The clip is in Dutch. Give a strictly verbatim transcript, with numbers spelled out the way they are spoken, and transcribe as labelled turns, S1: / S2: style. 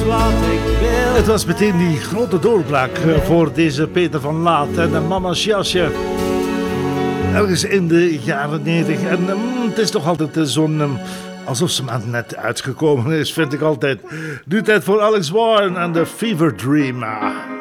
S1: wat ik wil.
S2: Het was meteen die grote doorbraak uh, voor deze Peter van Laat en uh, Mama's jasje. Ergens in de jaren negentig. En um, het is toch altijd uh, zo'n... Um, alsof ze maar net uitgekomen is, vind ik altijd. Nu tijd voor Alex Warren en The Fever Dream.